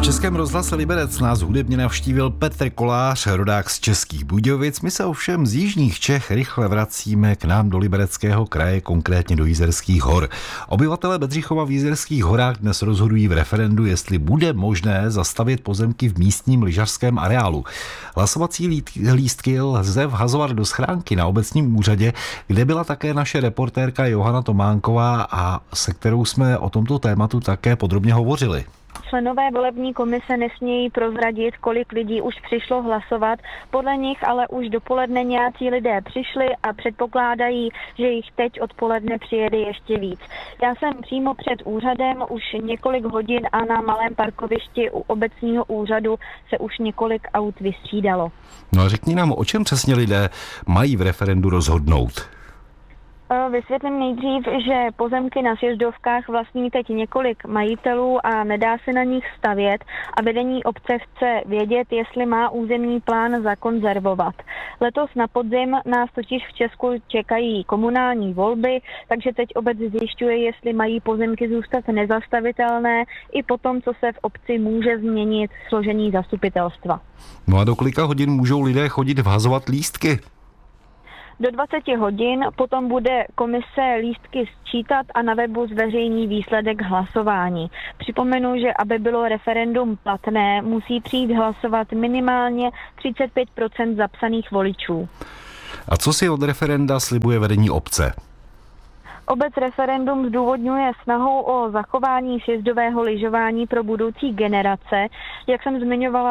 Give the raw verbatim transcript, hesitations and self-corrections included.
V Českém rozhlase Liberec nás hudebně navštívil Petr Kolář, rodák z Českých Budějovic. My se ovšem z jižních Čech rychle vracíme k nám do Libereckého kraje, konkrétně do Jizerských hor. Obyvatelé Bedřichova v Jizerských horách dnes rozhodují v referendu, jestli bude možné zastavět pozemky v místním lyžařském areálu. Hlasovací lístky lze vhazovat do schránky na obecním úřadě, kde byla také naše reportérka Johana Tománková a se kterou jsme o tomto tématu také podrobně hovořili. Členové volební komise nesmějí prozradit, kolik lidí už přišlo hlasovat. Podle nich ale už dopoledne nějací lidé přišli a předpokládají, že jich teď odpoledne přijede ještě víc. Já jsem přímo před úřadem už několik hodin a na malém parkovišti u obecního úřadu se už několik aut vystřídalo. No a řekni nám, o čem přesně lidé mají v referendu rozhodnout? Vysvětlím nejdřív, že pozemky na sjezdovkách vlastní teď několik majitelů a nedá se na nich stavět a vedení obce chce vědět, jestli má územní plán zakonzervovat. Letos na podzim nás totiž v Česku čekají komunální volby, takže teď obec zjišťuje, jestli mají pozemky zůstat nezastavitelné i potom, co se v obci může změnit složení zastupitelstva. No a do kolika hodin můžou lidé chodit vhazovat lístky? Do dvaceti hodin potom bude komise lístky sčítat a na webu zveřejní výsledek hlasování. Připomenu, že aby bylo referendum platné, musí přijít hlasovat minimálně třicet pět procent zapsaných voličů. A co si od referenda slibuje vedení obce? Obec referendum zdůvodňuje snahou o zachování sjezdového lyžování pro budoucí generace. Jak jsem zmiňovala,